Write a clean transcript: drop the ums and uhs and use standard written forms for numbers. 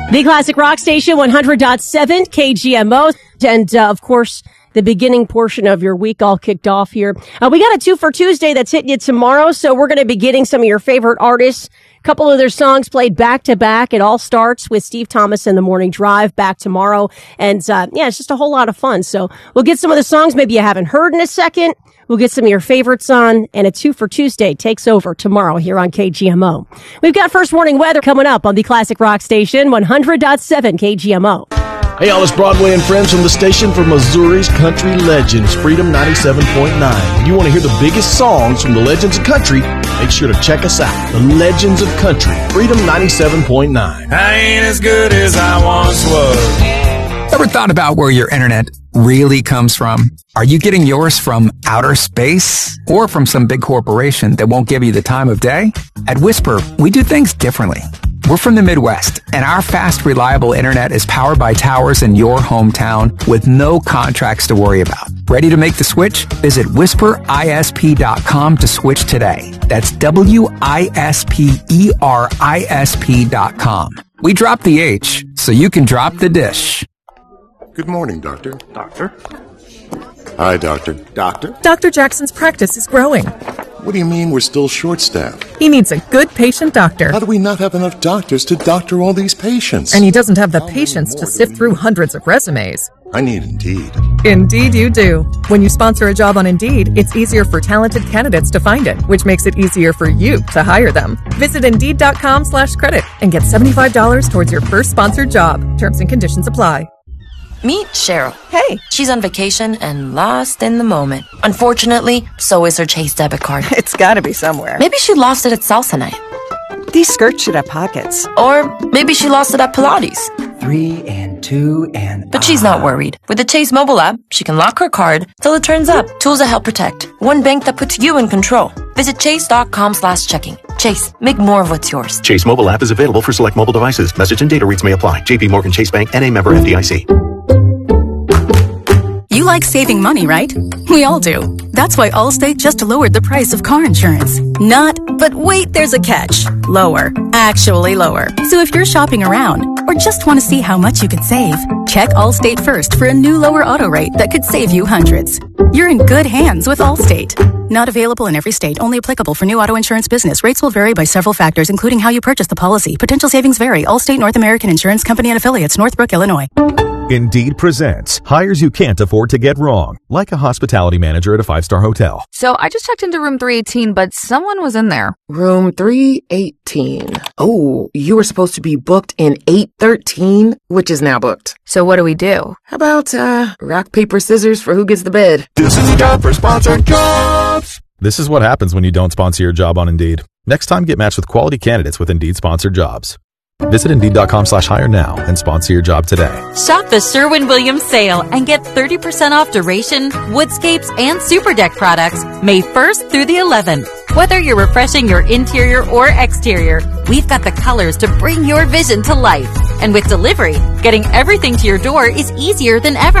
The Classic Rock Station, 100.7 KGMO. And, of course, the beginning portion of your week all kicked off here. We got a 2 for Tuesday that's hitting you tomorrow, so we're going to be getting some of your favorite artists. A couple of their songs played back to back. It all starts with Steve Thomas and the Morning Drive back tomorrow. And, it's just a whole lot of fun. So we'll get some of the songs maybe you haven't heard in a second. We'll get some of your favorites on, and a 2 for Tuesday takes over tomorrow here on KGMO. We've got first warning weather coming up on the Classic Rock Station, 100.7 KGMO. Hey, all, it's Broadway and friends from the station for Missouri's country legends, Freedom 97.9. If you want to hear the biggest songs from the legends of country, make sure to check us out. The Legends of Country, Freedom 97.9. I ain't as good as I once was. Ever thought about where your internet really comes from? Are you getting yours from outer space or from some big corporation that won't give you the time of day? At Whisper, we do things differently. We're from the Midwest, and our fast, reliable internet is powered by towers in your hometown with no contracts to worry about. Ready to make the switch? Visit whisperisp.com to switch today. That's WISPERISP.com. We dropped the H, so you can drop the dish. Good morning, Doctor. Doctor? Hi, Doctor. Doctor? Dr. Jackson's practice is growing. What do you mean we're still short-staffed? He needs a good patient doctor. How do we not have enough doctors to doctor all these patients? And he doesn't have the patience to sift through hundreds of resumes. I need Indeed. Indeed you do. When you sponsor a job on Indeed, it's easier for talented candidates to find it, which makes it easier for you to hire them. Visit Indeed.com/credit and get $75 towards your first sponsored job. Terms and conditions apply. Meet Cheryl. Hey. She's on vacation and lost in the moment. Unfortunately, so is her Chase debit card. It's gotta be somewhere. Maybe she lost it at salsa night. These skirts should have pockets. Or maybe she lost it at Pilates. 3 and 2 and... But she's not worried. With the Chase mobile app, she can lock her card till it turns up. Tools that help protect. One bank that puts you in control. Visit chase.com/checking. Chase, make more of what's yours. Chase mobile app is available for select mobile devices. Message and data rates may apply. JP Morgan Chase Bank, N.A. member FDIC. You like saving money, right? We all do. That's why Allstate just lowered the price of car insurance. Not, but wait, there's a catch. Lower. Actually lower. So if you're shopping around or just want to see how much you could save, check Allstate first for a new lower auto rate that could save you hundreds. You're in good hands with Allstate. Not available in every state. Only applicable for new auto insurance business. Rates will vary by several factors, including how you purchase the policy. Potential savings vary. Allstate North American Insurance Company and Affiliates, Northbrook, Illinois. Indeed presents hires you can't afford to get wrong, like a hospitality manager at a 5-star hotel. So I just checked into room 318, but someone was in there. Room 318. Oh, you were supposed to be booked in 813, which is now booked. So what do we do? How about, rock, paper, scissors for who gets the bed? This is a job for sponsored jobs. This is what happens when you don't sponsor your job on Indeed. Next time, get matched with quality candidates with Indeed sponsored jobs. Visit Indeed.com/hire now and sponsor your job today. Shop the Sherwin-Williams sale and get 30% off Duration, Woodscapes, and Super Deck products May 1st through the 11th. Whether you're refreshing your interior or exterior, we've got the colors to bring your vision to life. And with delivery, getting everything to your door is easier than ever.